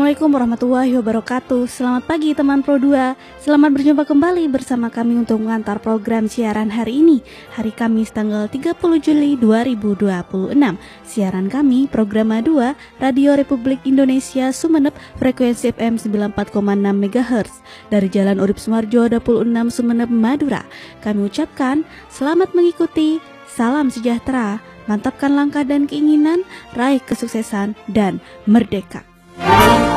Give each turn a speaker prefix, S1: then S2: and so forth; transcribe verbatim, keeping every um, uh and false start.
S1: Assalamualaikum warahmatullahi wabarakatuh. Selamat pagi teman Pro dua. Selamat berjumpa kembali bersama kami untuk mengantar program siaran hari ini, hari Kamis tanggal tiga puluh Juli dua ribu dua puluh enam. Siaran kami program A dua Radio Republik Indonesia Sumeneb, frekuensi F M sembilan puluh empat koma enam megahertz dari Jalan Urip Sumarjo dua puluh enam Sumeneb, Madura. Kami ucapkan selamat mengikuti, salam sejahtera, mantapkan langkah dan keinginan, raih kesuksesan dan merdeka.